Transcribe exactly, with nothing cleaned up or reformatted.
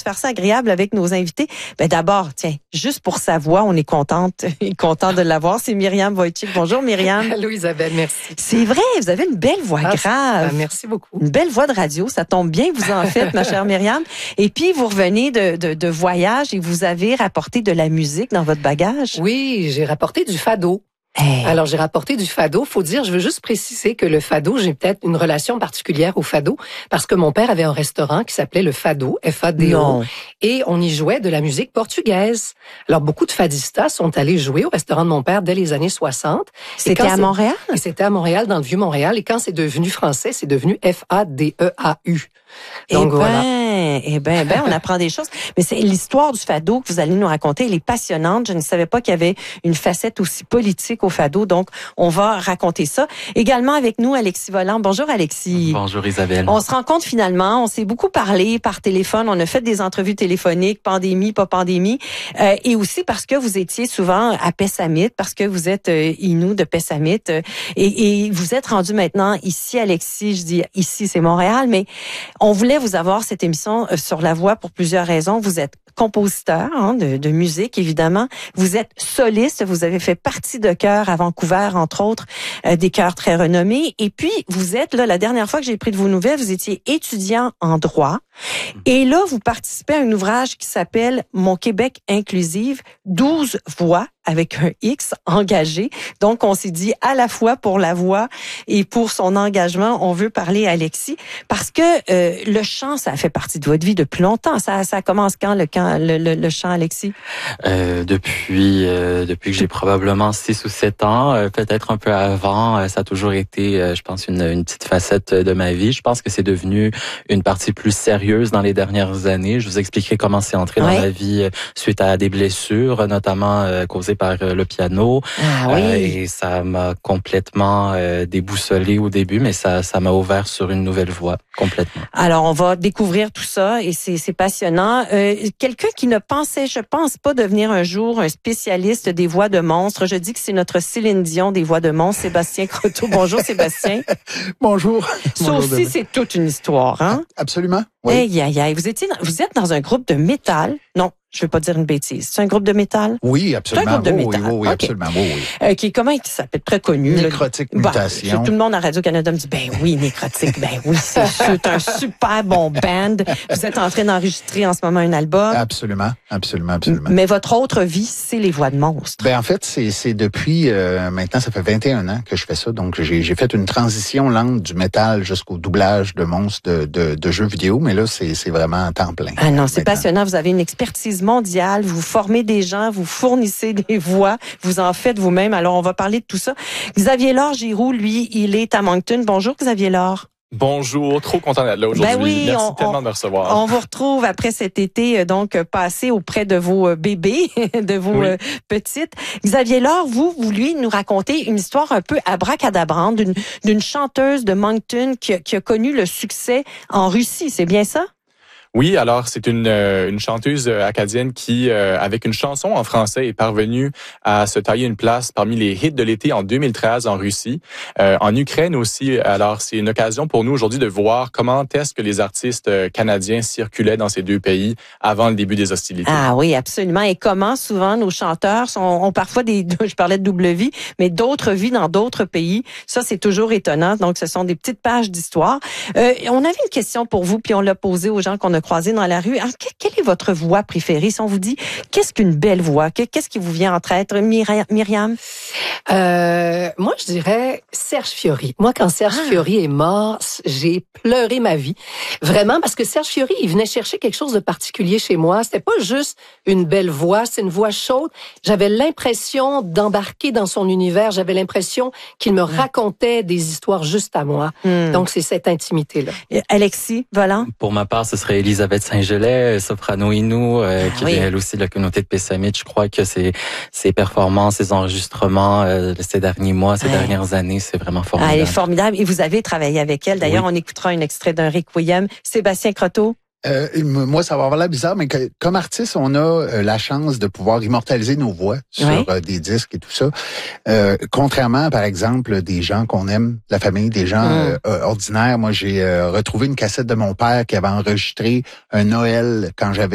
faire ça agréable avec nos invités. Ben d'abord, tiens, juste pour sa voix, on est contente et content de l'avoir. C'est Myriam Wojcik. Bonjour Myriam. Allô Isabelle, merci. C'est vrai, vous avez une belle voix ah, grave. Ben, merci beaucoup. Une belle voix de radio, ça tombe bien que vous en faites, ma chère Myriam. Et puis, vous revenez de, de, de voyage et vous avez rapporté de la musique dans votre bagage. Oui, j'ai rapporté du fado. Hey. Alors, j'ai rapporté du fado. Faut dire, je veux juste préciser que le fado, j'ai peut-être une relation particulière au fado parce que mon père avait un restaurant qui s'appelait le Fado, F A D O. Non. Et on y jouait de la musique portugaise. Alors, beaucoup de fadistas sont allés jouer au restaurant de mon père dès les années soixante. C'était à Montréal? Et c'était à Montréal, dans le Vieux-Montréal. Et quand c'est devenu français, c'est devenu F A D E A U. Donc, eh voilà. Ben, eh ben, ben, on apprend des choses. Mais c'est l'histoire du fado que vous allez nous raconter. Elle est passionnante. Je ne savais pas qu'il y avait une facette aussi politique au fado. Donc, on va raconter ça. Également avec nous, Alexis Volant. Bonjour, Alexis. Bonjour, Isabelle. On se rend compte finalement, on s'est beaucoup parlé par téléphone. On a fait des entrevues téléphoniques, pandémie, pas pandémie. Euh, et aussi parce que vous étiez souvent à Pessamit, parce que vous êtes euh, Innu de Pessamit. Euh, et, et vous êtes rendu maintenant ici, Alexis. Je dis ici, c'est Montréal, mais on voulait vous avoir cette émission sur la voix pour plusieurs raisons. Vous êtes compositeur hein, de, de musique, évidemment. Vous êtes soliste. Vous avez fait partie de chœurs à Vancouver, entre autres, euh, des chœurs très renommés. Et puis, vous êtes, là, la dernière fois que j'ai pris de vos nouvelles, vous étiez étudiant en droit. Et là, vous participez à un ouvrage qui s'appelle « Mon Québec inclusive », douze voix avec un X engagé. Donc, on s'est dit à la fois pour la voix et pour son engagement, on veut parler à Alexis parce que euh, le chant, ça fait partie de votre vie depuis longtemps. Ça, ça commence quand le, quand, le, le, le chant, Alexis? Euh, depuis euh, depuis que j'ai probablement six ou sept ans, euh, peut-être un peu avant. Euh, ça a toujours été, euh, je pense, une, une petite facette de ma vie. Je pense que c'est devenu une partie plus sérieuse dans les dernières années. Je vous expliquerai comment c'est entré ouais. dans ma vie euh, suite à des blessures, notamment euh, causées par euh, le piano. Ah, oui. euh, et ça m'a complètement euh, déboussolé au début, mais ça ça m'a ouvert sur une nouvelle voie complètement. Alors, on va découvrir tout ça et c'est, c'est passionnant. Euh, quelqu'un qui ne pensait, je pense pas, devenir un jour un spécialiste des voix de monstres. Je dis que c'est notre Céline Dion des voix de monstres, Sébastien Croteau. Bonjour, Sébastien. Bonjour. Ça Bonjour, aussi, demain. c'est toute une histoire, hein? Absolument. Oui. Aïe, aïe, aïe. Vous étiez, vous êtes dans un groupe de métal. Non, je vais pas dire une bêtise. C'est un groupe de métal? Oui, absolument. C'est un groupe de oui, métal. oui, oui, okay. absolument. Oui, oui. Euh, qui est comment il s'appelle? Très connu. Nécrotique là. Mutation. Bah, tout le monde à Radio-Canada me dit, ben oui, Nécrotique, ben oui, c'est, c'est un super bon band. Vous êtes en train d'enregistrer en ce moment un album. Absolument, absolument, absolument. Mais votre autre vie, c'est les voix de monstres. Ben en fait, c'est, c'est depuis, euh, maintenant, ça fait vingt et un ans que je fais ça. Donc, j'ai, j'ai fait une transition lente du métal jusqu'au doublage de monstres de, de, de jeux vidéo. Mais là, c'est, c'est vraiment en temps plein. Ah non, c'est maintenant. passionnant. Vous avez une expertise mondiale. Vous formez des gens, vous fournissez des voix, vous en faites vous-même. Alors, on va parler de tout ça. Xavier Laure Giroux, lui, il est à Moncton. Bonjour, Xavier Laure. Bonjour, trop content d'être là aujourd'hui. Ben oui, Merci on, tellement on, de me recevoir. On vous retrouve après cet été, donc passé auprès de vos bébés, de vos oui. petites. Xavier Laure, vous, vous lui nous racontez une histoire un peu abracadabrante d'une, d'une chanteuse de Moncton qui, qui a connu le succès en Russie. C'est bien ça? Oui, alors c'est une euh, une chanteuse acadienne qui, euh, avec une chanson en français, est parvenue à se tailler une place parmi les hits de l'été en deux mille treize en Russie, euh, en Ukraine aussi. Alors c'est une occasion pour nous aujourd'hui de voir comment est-ce que les artistes canadiens circulaient dans ces deux pays avant le début des hostilités. Ah oui, absolument. Et comment souvent nos chanteurs sont, ont parfois des, je parlais de double vie, mais d'autres vies dans d'autres pays. Ça c'est toujours étonnant. Donc ce sont des petites pages d'histoire. Euh, on avait une question pour vous, puis on l'a posée aux gens qu'on a croisé dans la rue. Alors, quelle est votre voix préférée? Si on vous dit, qu'est-ce qu'une belle voix? Qu'est-ce qui vous vient en tête? Myriam? Euh, moi, je dirais Serge Fiori. Moi, quand Serge ah. Fiori est mort, j'ai pleuré ma vie. Vraiment, parce que Serge Fiori, il venait chercher quelque chose de particulier chez moi. C'était pas juste une belle voix, c'est une voix chaude. J'avais l'impression d'embarquer dans son univers. J'avais l'impression qu'il me racontait des histoires juste à moi. Mm. Donc, c'est cette intimité-là. Et Alexis, voilà. Pour ma part, ce serait Elisabeth Saint-Gelais, soprano Innu, euh, ah, qui oui. vient elle aussi de la communauté de Pessamit. Je crois que ses, ses performances, ses enregistrements euh, ces derniers mois, ces ouais. dernières années, c'est vraiment formidable. Ah, elle est formidable. Et vous avez travaillé avec elle. D'ailleurs, oui. on écoutera un extrait d'un Requiem. Sébastien Croteau. Euh, moi, ça va avoir l'air bizarre, mais que, comme artiste, on a euh, la chance de pouvoir immortaliser nos voix sur oui. euh, des disques et tout ça. Euh, contrairement, par exemple, des gens qu'on aime, la famille, des gens mm. euh, ordinaires. Moi, j'ai euh, retrouvé une cassette de mon père qui avait enregistré un Noël quand j'avais